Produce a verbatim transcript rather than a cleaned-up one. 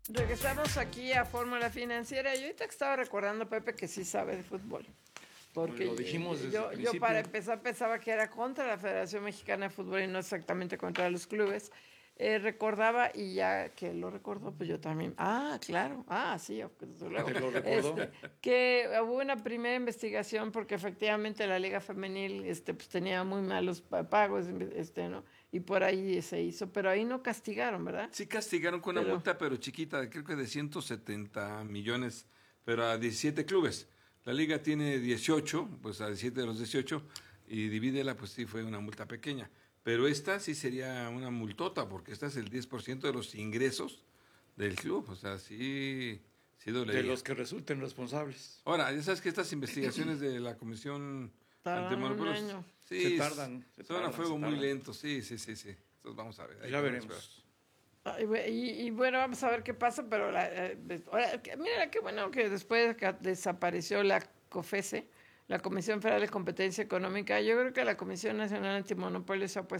Regresamos aquí a Fórmula Financiera. Y ahorita que estaba recordando, Pepe, que sí sabe de fútbol. Porque Lo dijimos desde yo, el yo para principio. empezar pensaba que era contra la Federación Mexicana de Fútbol y no exactamente contra los clubes. Eh, recordaba, y ya que lo recordó, pues yo también. Ah, claro. Ah, sí, desde luego. ¿Te lo recordó? Este, que hubo una primera investigación porque efectivamente la Liga Femenil este, pues, tenía muy malos pa- pagos, este, ¿no? Y por ahí se hizo, pero ahí no castigaron, ¿verdad? Sí castigaron con una Pero multa, pero chiquita, creo que de ciento setenta millones, pero a diecisiete clubes. La liga tiene dieciocho, pues a diecisiete de los dieciocho, y divídela, pues sí fue una multa pequeña. Pero esta sí sería una multota, porque esta es el diez por ciento de los ingresos del club, o sea, sí, sí De dolería. los que resulten responsables. Ahora, ya sabes que estas investigaciones de la Comisión tardaron un Antimonopolios, año. sí, Se tardan, se son a tardan, fuego se muy tardan. lentos, sí, sí, sí, sí. Entonces vamos a ver. ahí Ya vamos a esperar. veremos. Ay, güey, Y, y bueno, vamos a ver qué pasa, pero la, eh, ahora, que- mira qué bueno que después que desapareció la COFESE, la Comisión Federal de Competencia Económica, yo creo que la Comisión Nacional Antimonopolio se ha puesto